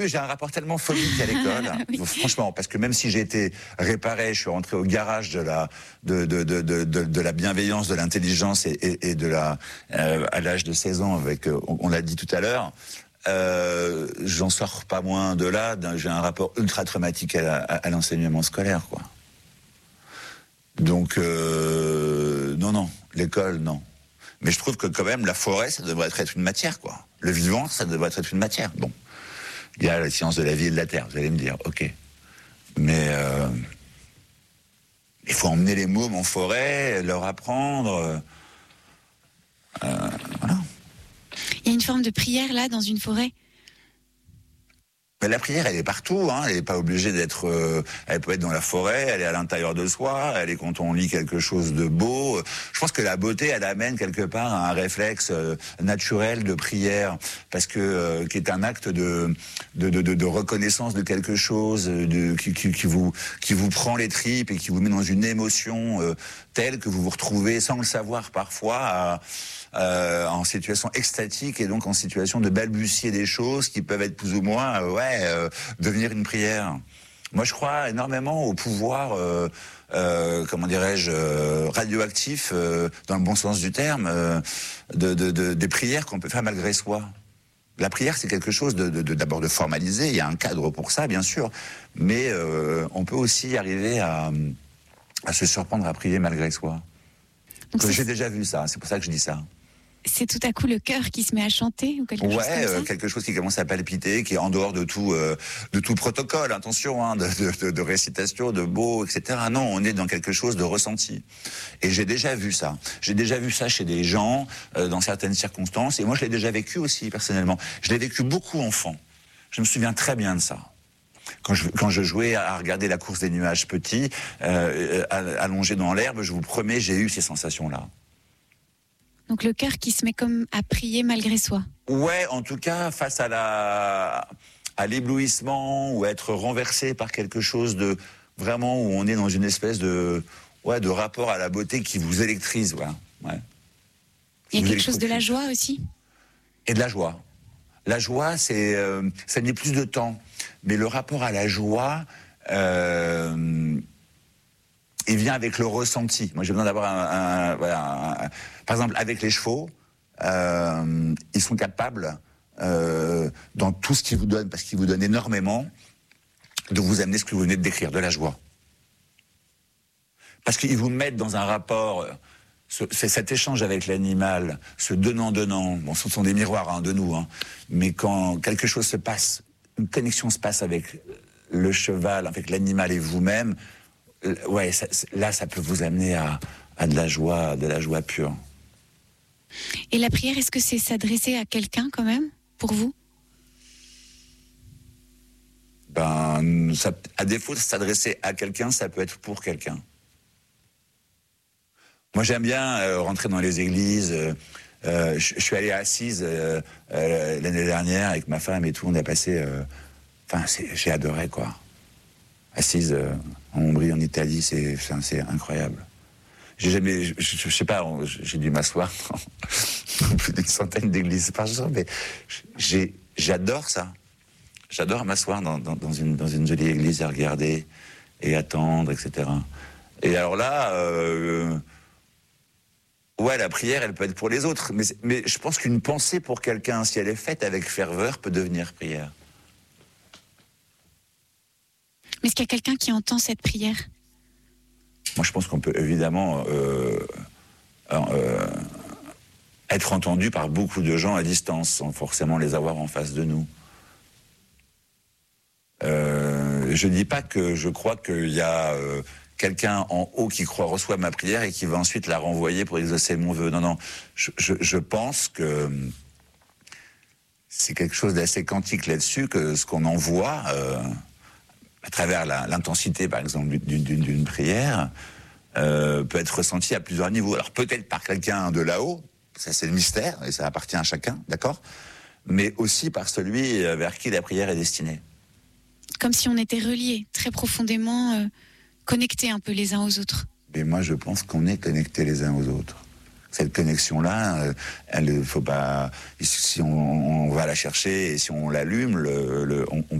J'ai un rapport tellement phobique à l'école, Oui. franchement, parce que même si j'ai été réparé, je suis rentré au garage de la bienveillance, de l'intelligence et de à l'âge de 16 ans, avec, on l'a dit tout à l'heure, j'en sors pas moins de là. J'ai un rapport ultra traumatique à l'enseignement scolaire, quoi. Donc, non, l'école, non. Mais je trouve que quand même, la forêt, ça devrait être une matière, quoi. Le vivant, ça devrait être une matière. Bon. Il y a la science de la vie et de la terre, vous allez me dire, ok. Mais il faut emmener les mômes en forêt, leur apprendre. Voilà. Il y a une forme de prière là, dans une forêt. Mais la prière, elle est partout, hein. Elle n'est pas obligée d'être... elle peut être dans la forêt, elle est à l'intérieur de soi, elle est quand on lit quelque chose de beau. Je pense que la beauté, elle amène quelque part à un réflexe naturel de prière, parce que qui est un acte de reconnaissance de quelque chose, qui vous prend les tripes et qui vous met dans une émotion telle que vous vous retrouvez, sans le savoir parfois, en situation extatique et donc en situation de balbutier des choses qui peuvent être plus ou moins devenir une prière. Moi, je crois énormément au pouvoir, comment dirais-je, radioactif, dans le bon sens du terme, des prières qu'on peut faire malgré soi. La prière, c'est quelque chose d'abord de formalisé. Il y a un cadre pour ça, bien sûr, mais on peut aussi arriver à se surprendre à prier malgré soi. Donc j'ai déjà vu ça. C'est pour ça que je dis ça. C'est tout à coup le cœur qui se met à chanter ou quelque chose comme ça. Quelque chose qui commence à palpiter, qui est en dehors de tout protocole, attention, hein, de récitation, de mots, etc. Non, on est dans quelque chose de ressenti. Et j'ai déjà vu ça. J'ai déjà vu ça chez des gens, dans certaines circonstances, et moi je l'ai déjà vécu aussi, personnellement. Je l'ai vécu beaucoup enfant. Je me souviens très bien de ça. Quand je jouais à regarder la course des nuages petits, allongé dans l'herbe, je vous promets, j'ai eu ces sensations-là. Donc le cœur qui se met comme à prier malgré soi. Ouais, en tout cas, face à l'éblouissement ou à être renversé par quelque chose de vraiment où on est dans une espèce de rapport à la beauté qui vous électrise, voilà. Ouais. Il y a quelque chose de la joie aussi. Et de la joie. La joie, c'est ça n'est plus de temps, mais le rapport à la joie. Il vient avec le ressenti. Moi, j'ai besoin d'avoir par exemple, avec les chevaux, ils sont capables, dans tout ce qu'ils vous donnent, parce qu'ils vous donnent énormément, de vous amener ce que vous venez de décrire, de la joie. Parce qu'ils vous mettent dans un rapport, c'est cet échange avec l'animal, ce donnant-donnant, bon, ce sont des miroirs de nous, hein, mais quand quelque chose se passe, une connexion se passe avec le cheval, avec l'animal et vous-même, là, ça peut vous amener à de la joie pure. Et la prière, est-ce que c'est s'adresser à quelqu'un quand même, pour vous ? À défaut de s'adresser à quelqu'un, ça peut être pour quelqu'un. Moi, j'aime bien rentrer dans les églises. Je suis allé à Assise l'année dernière avec ma femme et tout. On a passé... j'ai adoré, quoi. Assise en Ombrie, en Italie, c'est incroyable. Je sais pas, j'ai dû m'asseoir dans plus d'une centaine d'églises par jour, mais j'adore ça. J'adore m'asseoir dans une jolie église et regarder et attendre, etc. Et alors là, la prière, elle peut être pour les autres, mais je pense qu'une pensée pour quelqu'un, si elle est faite avec ferveur, peut devenir prière. Mais est-ce qu'il y a quelqu'un qui entend cette prière ? Moi, je pense qu'on peut évidemment être entendu par beaucoup de gens à distance, sans forcément les avoir en face de nous. Je dis pas que je crois qu'il y a quelqu'un en haut qui reçoit ma prière et qui va ensuite la renvoyer pour exaucer mon vœu. Non. Je pense que c'est quelque chose d'assez quantique là-dessus, que ce qu'on envoie... à travers l'intensité, par exemple, d'une prière, peut être ressenti à plusieurs niveaux. Alors peut-être par quelqu'un de là-haut, ça c'est le mystère, et ça appartient à chacun, d'accord ? Mais aussi par celui vers qui la prière est destinée. Comme si on était reliés, très profondément connectés un peu les uns aux autres. Mais moi je pense qu'on est connectés les uns aux autres. Cette connexion-là, elle faut pas. Si on va la chercher et si on l'allume, on